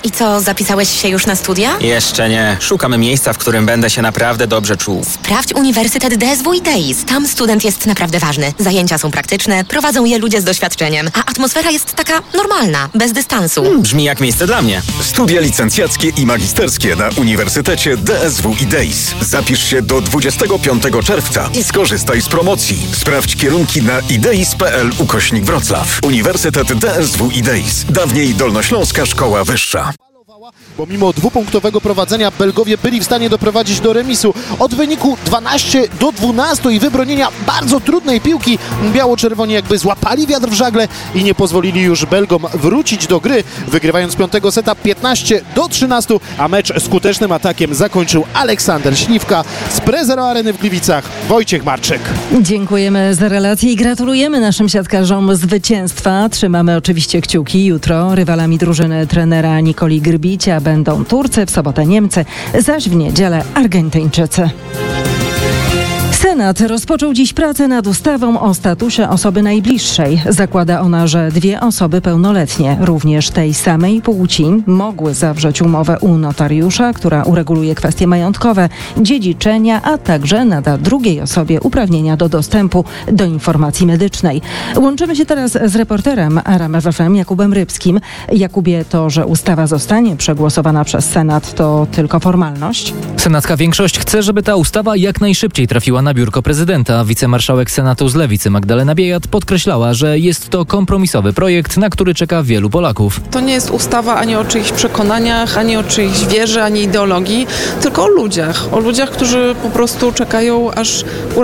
I co, zapisałeś się już na studia? Jeszcze nie. Szukam miejsca, w którym będę się naprawdę dobrze czuł. Sprawdź Uniwersytet DSW i DEIS. Tam student jest naprawdę ważny. Zajęcia są praktyczne, prowadzą je ludzie z doświadczeniem, a atmosfera jest taka normalna, bez dystansu. Brzmi jak miejsce dla mnie. Studia licencjackie i magisterskie na Uniwersytecie DSW i DEIS. Zapisz się do 25 czerwca i skorzystaj z promocji. Sprawdź kierunki na ideis.pl/Wrocław. Uniwersytet DSW i DEIS. Dawniej Dolnośląska Szkoła Wyższa. Bo mimo dwupunktowego prowadzenia Belgowie byli w stanie doprowadzić do remisu. Od wyniku 12-12 i wybronienia bardzo trudnej piłki biało-czerwoni jakby złapali wiatr w żagle i nie pozwolili już Belgom wrócić do gry, wygrywając 5. seta 15-13, a mecz skutecznym atakiem zakończył Aleksander Śliwka. Z Prezero Areny w Gliwicach Wojciech Marczyk. Dziękujemy za relację i gratulujemy naszym siatkarzom zwycięstwa. Trzymamy oczywiście kciuki. Jutro rywalami drużyny trenera Nikoli Grbicia będą Turcy, w sobotę Niemcy, zaś w niedzielę Argentyńczycy. Senat rozpoczął dziś pracę nad ustawą o statusie osoby najbliższej. Zakłada ona, że dwie osoby pełnoletnie, również tej samej płci, mogły zawrzeć umowę u notariusza, która ureguluje kwestie majątkowe, dziedziczenia, a także nada drugiej osobie uprawnienia do dostępu do informacji medycznej. Łączymy się teraz z reporterem RMF FM Jakubem Rybskim. Jakubie, to, że ustawa zostanie przegłosowana przez Senat, to tylko formalność? Senacka większość chce, żeby ta ustawa jak najszybciej trafiła na biurko prezydenta. Wicemarszałek Senatu z Lewicy Magdalena Biejat podkreślała, że jest to kompromisowy projekt, na który czeka wielu Polaków. To nie jest ustawa ani o czyichś przekonaniach, ani o czyichś wierze, ani ideologii, tylko o ludziach, którzy po prostu czekają, aż